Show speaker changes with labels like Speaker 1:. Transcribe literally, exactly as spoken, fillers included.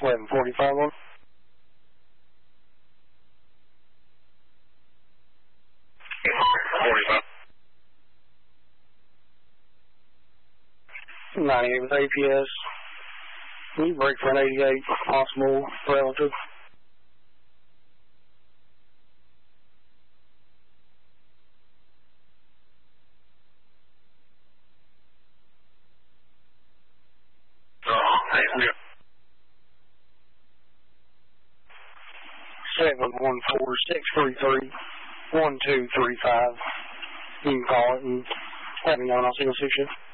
Speaker 1: eleven forty-five on.
Speaker 2: forty-five.
Speaker 1: ninety-eight with A P S. Can you break for an eighty-eight, possible relative?
Speaker 2: Oh, hey, we
Speaker 1: seven one four six three three one two three five. You can call it and let me know and I'll see you.